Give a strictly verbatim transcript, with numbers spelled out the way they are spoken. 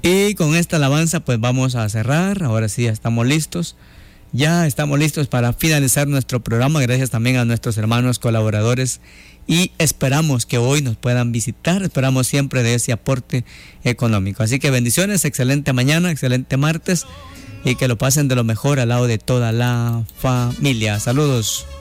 Y con esta alabanza pues vamos a cerrar. Ahora sí, ya estamos listos. Ya estamos listos para finalizar nuestro programa. Gracias también a nuestros hermanos colaboradores. Y esperamos que hoy nos puedan visitar. Esperamos siempre de ese aporte económico. Así que bendiciones, excelente mañana, excelente martes. Y que lo pasen de lo mejor al lado de toda la familia. Saludos.